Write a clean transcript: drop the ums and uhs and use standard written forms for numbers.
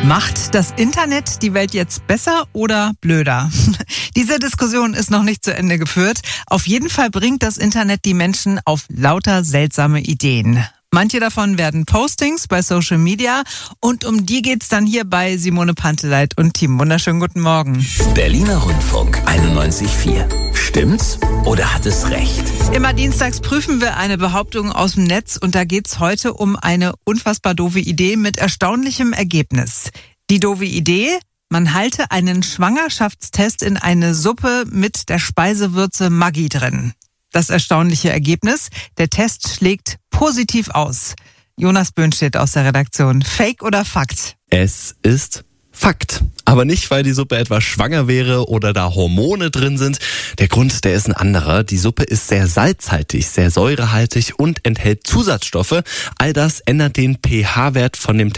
Macht das Internet die Welt jetzt besser oder blöder? Diese Diskussion ist noch nicht zu Ende geführt. Auf jeden Fall bringt das Internet die Menschen auf lauter seltsame Ideen. Manche davon werden Postings bei Social Media und um die geht's dann hier bei Simone Panteleit und Team. Wunderschönen guten Morgen. Berliner Rundfunk 91.4. Stimmt's oder hat es recht? Immer dienstags prüfen wir eine Behauptung aus dem Netz und da geht's heute um eine unfassbar doofe Idee mit erstaunlichem Ergebnis. Die doofe Idee: Man halte einen Schwangerschaftstest in eine Suppe mit der Speisewürze Maggi drin. Das erstaunliche Ergebnis: Der Test schlägt positiv aus. Jonas Böhnstedt aus der Redaktion. Fake oder Fakt? Es ist Fakt. Aber nicht, weil die Suppe etwa schwanger wäre oder da Hormone drin sind. Der Grund, der ist ein anderer. Die Suppe ist sehr salzhaltig, sehr säurehaltig und enthält Zusatzstoffe. All das ändert den pH-Wert von dem